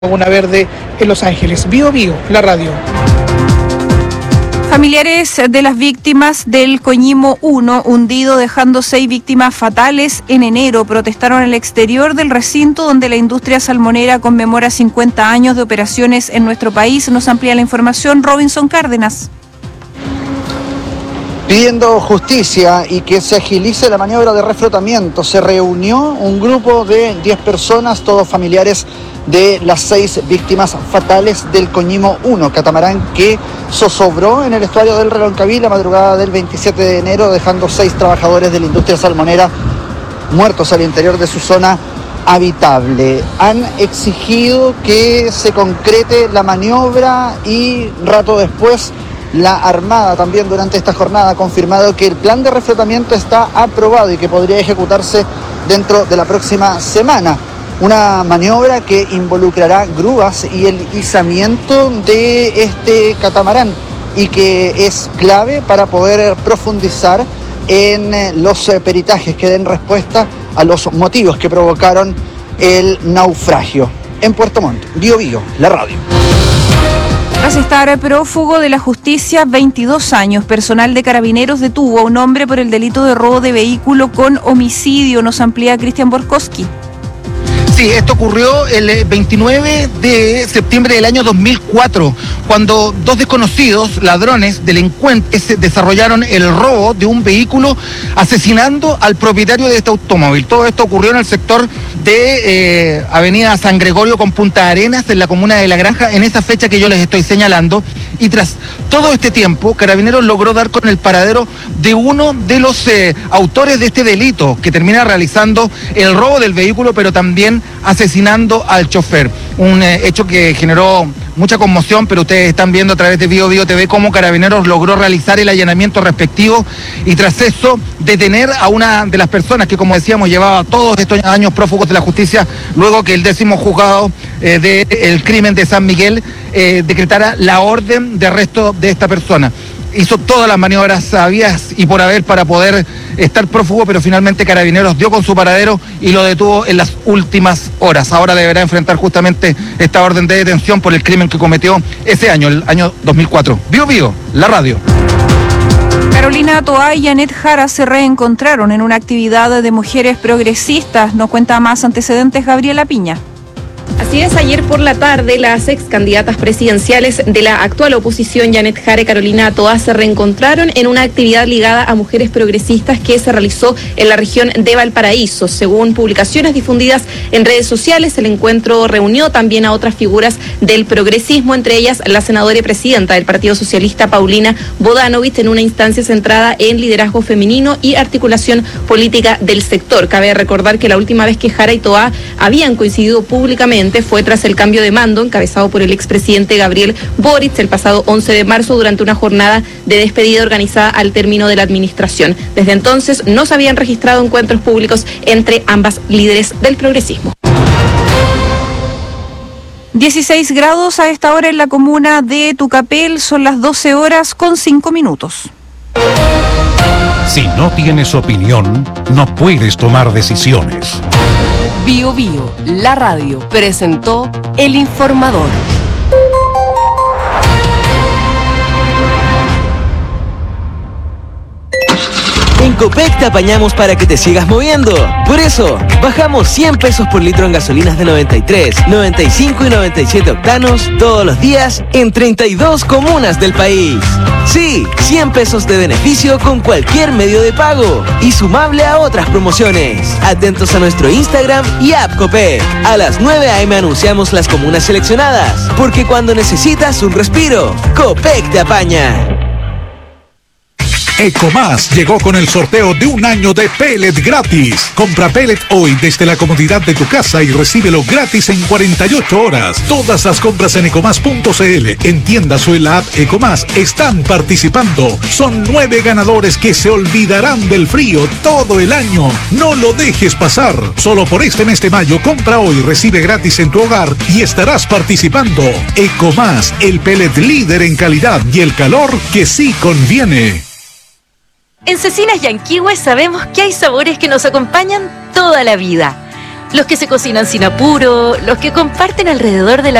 Laguna Verde en Los Ángeles. Bio Bio, la radio. Familiares de las víctimas del Coñimo 1, hundido dejando 6 víctimas fatales en enero, protestaron al exterior del recinto donde la industria salmonera conmemora 50 años de operaciones en nuestro país. Nos amplía la información Robinson Cárdenas. Pidiendo justicia y que se agilice la maniobra de reflotamiento, se reunió un grupo de 10 personas, todos familiares de las 6 víctimas fatales del Coñimo 1, catamarán que zozobró en el estuario del Reloncaví la madrugada del 27 de enero, dejando 6 trabajadores de la industria salmonera muertos al interior de su zona habitable. Han exigido que se concrete la maniobra y rato después la Armada también durante esta jornada ha confirmado que el plan de reflotamiento está aprobado y que podría ejecutarse dentro de la próxima semana. Una maniobra que involucrará grúas y el izamiento de este catamarán y que es clave para poder profundizar en los peritajes que den respuesta a los motivos que provocaron el naufragio. En Puerto Montt, Bio Bio, la radio. Tras estar prófugo de la justicia 22 años, personal de Carabineros detuvo a un hombre por el delito de robo de vehículo con homicidio. Nos amplía Cristian Borkowski. Sí, esto ocurrió el 29 de septiembre del año 2004, cuando 2 desconocidos ladrones, delincuentes, desarrollaron el robo de un vehículo asesinando al propietario de este automóvil. Todo esto ocurrió en el sector de Avenida San Gregorio con Punta Arenas, en la comuna de La Granja, en esa fecha que yo les estoy señalando. Y tras todo este tiempo, Carabineros logró dar con el paradero de uno de los autores de este delito, que termina realizando el robo del vehículo, pero también asesinando al chofer. Un hecho que generó mucha conmoción, pero ustedes están viendo a través de Bio Bio TV cómo Carabineros logró realizar el allanamiento respectivo y tras eso detener a una de las personas que, como decíamos, llevaba todos estos años prófugos de la justicia, luego que el 10º juzgado del crimen de San Miguel decretara la orden de arresto de esta persona. Hizo todas las maniobras habidas y por haber para poder estar prófugo, pero finalmente Carabineros dio con su paradero y lo detuvo en las últimas horas. Ahora deberá enfrentar justamente esta orden de detención por el crimen que cometió ese año, el año 2004. Bio Bio, la radio. Carolina Toá y Janet Jara se reencontraron en una actividad de mujeres progresistas. Nos cuenta más antecedentes Gabriela Piña. Así es, ayer por la tarde las ex candidatas presidenciales de la actual oposición, Janet Jara y Carolina Toá, se reencontraron en una actividad ligada a mujeres progresistas que se realizó en la región de Valparaíso. Según publicaciones difundidas en redes sociales, el encuentro reunió también a otras figuras del progresismo, entre ellas la senadora y presidenta del Partido Socialista, Paulina Bodanovich, en una instancia centrada en liderazgo femenino y articulación política del sector. Cabe recordar que la última vez que Jara y Toá habían coincidido públicamente fue tras el cambio de mando encabezado por el expresidente Gabriel Boric el pasado 11 de marzo durante una jornada de despedida organizada al término de la administración. Desde entonces no se habían registrado encuentros públicos entre ambas líderes del progresismo. 16 grados a esta hora en la comuna de Tucapel, son las 12 horas con 5 minutos. Si no tienes opinión, no puedes tomar decisiones. Bio Bio, la radio, presentó El Informador. En Copec te apañamos para que te sigas moviendo. Por eso, bajamos 100 pesos por litro en gasolinas de 93, 95 y 97 octanos todos los días en 32 comunas del país. Sí, 100 pesos de beneficio con cualquier medio de pago y sumable a otras promociones. Atentos a nuestro Instagram y app Copec. A las 9 a.m. anunciamos las comunas seleccionadas, porque cuando necesitas un respiro, Copec te apaña. Ecomás llegó con el sorteo de un año de pellet gratis. Compra pellet hoy desde la comodidad de tu casa y recíbelo gratis en 48 horas. Todas las compras en ecomás.cl, en tiendas o en la app Ecomás están participando. Son 9 ganadores que se olvidarán del frío todo el año. No lo dejes pasar. Solo por este mes de mayo, compra hoy, recibe gratis en tu hogar y estarás participando. Ecomás, el pellet líder en calidad y el calor que sí conviene. En Cecinas Yanquihue sabemos que hay sabores que nos acompañan toda la vida. Los que se cocinan sin apuro, los que comparten alrededor de la